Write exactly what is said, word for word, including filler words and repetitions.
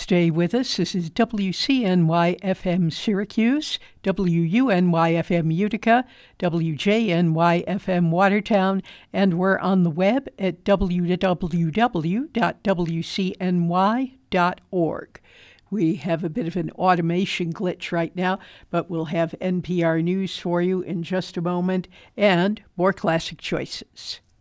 Stay with us. This is W C N Y F M Syracuse, W U N Y F M Utica, W J N Y F M Watertown, and we're on the web at w w w dot w c n y dot org. We have a bit of an automation glitch right now, but we'll have N P R News for you in just a moment and more classic choices.